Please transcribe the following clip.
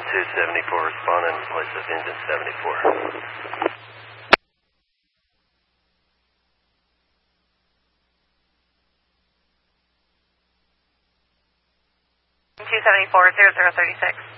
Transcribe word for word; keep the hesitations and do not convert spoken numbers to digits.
two seventy-four responding in place of engine seventy-four. two seventy-four, zero zero thirty-six.